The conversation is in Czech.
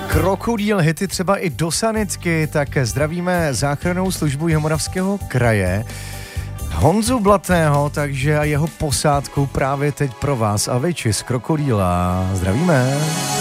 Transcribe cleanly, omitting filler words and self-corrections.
Krokodýl hity třeba i do sanitky, tak zdravíme záchrannou službu Jihomoravského kraje. Honzu Blatného, takže a jeho posádku právě teď pro vás. Aviči z Krokodýla. Zdravíme.